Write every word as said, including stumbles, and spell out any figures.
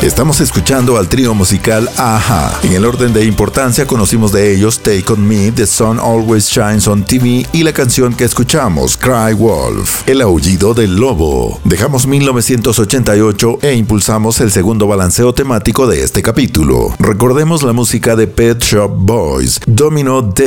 Estamos escuchando al trío musical A-ha. En el orden de importancia conocimos de ellos Take On Me, The Sun Always Shines On T V y la canción que escuchamos, Cry Wolf, El Aullido del Lobo. Dejamos mil novecientos ochenta y ocho e impulsamos el segundo balanceo temático de este capítulo. Recordemos la música de Pet Shop Boys, Domino Day.